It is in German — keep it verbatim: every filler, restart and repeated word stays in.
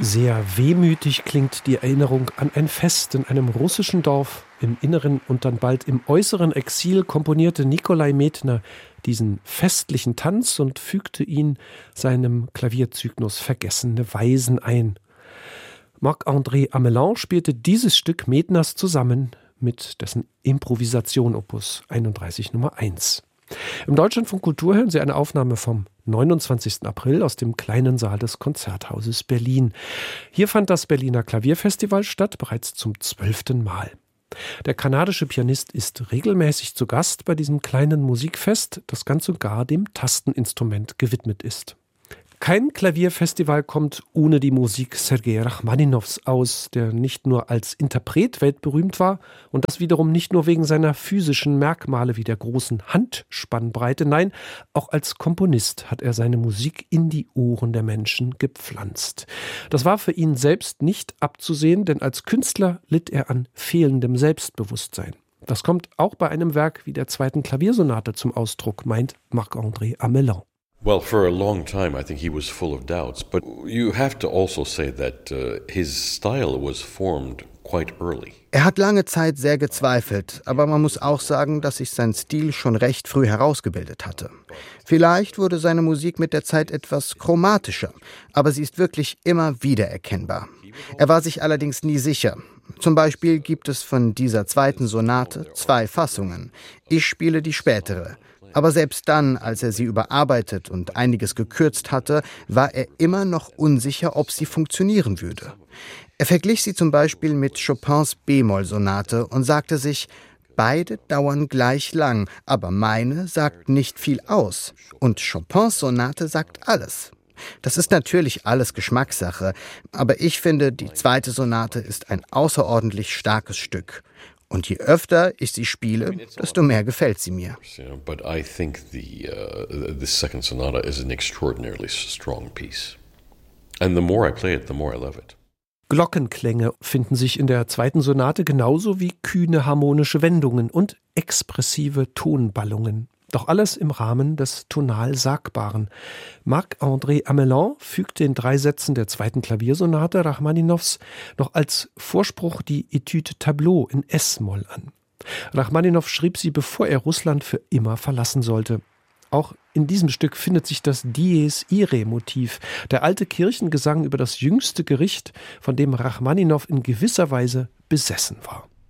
Sehr wehmütig klingt die Erinnerung an ein Fest in einem russischen Dorf im Inneren und dann bald im äußeren Exil komponierte Nikolai Medtner diesen festlichen Tanz und fügte ihn seinem Klavierzyklus Vergessene Weisen ein. Marc-André Amelin spielte dieses Stück Medtners zusammen mit dessen Improvisation Opus einunddreißig Nummer eins. Im Deutschlandfunk Kultur hören Sie eine Aufnahme vom neunundzwanzigsten April aus dem kleinen Saal des Konzerthauses Berlin. Hier fand das Berliner Klavierfestival statt, bereits zum zwölften Mal. Der kanadische Pianist ist regelmäßig zu Gast bei diesem kleinen Musikfest, das ganz und gar dem Tasteninstrument gewidmet ist. Kein Klavierfestival kommt ohne die Musik Sergei Rachmaninows aus, der nicht nur als Interpret weltberühmt war und das wiederum nicht nur wegen seiner physischen Merkmale wie der großen Handspannbreite, nein, auch als Komponist hat er seine Musik in die Ohren der Menschen gepflanzt. Das war für ihn selbst nicht abzusehen, denn als Künstler litt er an fehlendem Selbstbewusstsein. Das kommt auch bei einem Werk wie der zweiten Klaviersonate zum Ausdruck, meint Marc-André Amelin. Well, for a long time, I think he was full of doubts. But you have to also say that uh, his style was formed quite early. Er hat lange Zeit sehr gezweifelt, aber man muss auch sagen, dass sich sein Stil schon recht früh herausgebildet hatte. Vielleicht wurde seine Musik mit der Zeit etwas chromatischer, aber sie ist wirklich immer wieder erkennbar. Er war sich allerdings nie sicher. Zum Beispiel gibt es von dieser zweiten Sonate zwei Fassungen. Ich spiele die spätere. Aber selbst dann, als er sie überarbeitet und einiges gekürzt hatte, war er immer noch unsicher, ob sie funktionieren würde. Er verglich sie zum Beispiel mit Chopins B-Moll-Sonate und sagte sich, beide dauern gleich lang, aber meine sagt nicht viel aus. Und Chopins Sonate sagt alles. Das ist natürlich alles Geschmackssache, aber ich finde, die zweite Sonate ist ein außerordentlich starkes Stück. Und je öfter ich sie spiele, desto mehr gefällt sie mir. But I think the uh, the second sonata is an extraordinarily strong piece. And the more I play it, the more I love it. Glockenklänge finden sich in der zweiten Sonate genauso wie kühne harmonische Wendungen und expressive Tonballungen. Doch alles im Rahmen des tonal Sagbaren. Marc-André Amelin fügt den drei Sätzen der zweiten Klaviersonate Rachmaninows noch als Vorspruch die Etude Tableau in S-Moll an. Rachmaninow schrieb sie, bevor er Russland für immer verlassen sollte. Auch in diesem Stück findet sich das Dies Irae-Motiv, der alte Kirchengesang über das jüngste Gericht, von dem Rachmaninow in gewisser Weise besessen war.